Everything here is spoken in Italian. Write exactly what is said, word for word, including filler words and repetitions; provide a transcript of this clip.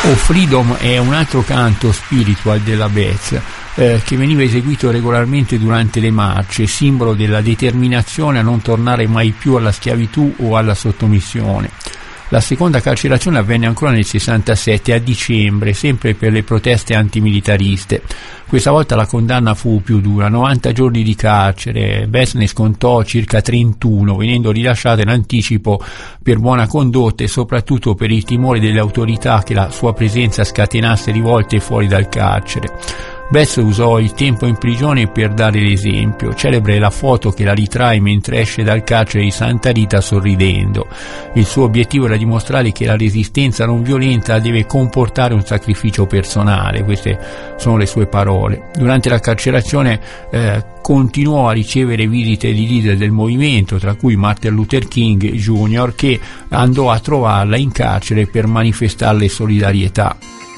O Freedom è un altro canto spiritual della Beth, eh, che veniva eseguito regolarmente durante le marce, simbolo della determinazione a non tornare mai più alla schiavitù o alla sottomissione. La seconda carcerazione avvenne ancora nel sessantasette, a dicembre, sempre per le proteste antimilitariste. Questa volta la condanna fu più dura, novanta giorni di carcere. Beth ne scontò circa trentuno, venendo rilasciata in anticipo per buona condotta e soprattutto per il timore delle autorità che la sua presenza scatenasse rivolte fuori dal carcere. Beth usò il tempo in prigione per dare l'esempio. Celebre la foto che la ritrae mentre esce dal carcere di Santa Rita sorridendo. Il suo obiettivo era dimostrare che la resistenza non violenta deve comportare un sacrificio personale. Queste sono le sue parole. Durante la carcerazione eh, continuò a ricevere visite di leader del movimento, tra cui Martin Luther King Junior, che andò a trovarla in carcere per manifestarle solidarietà.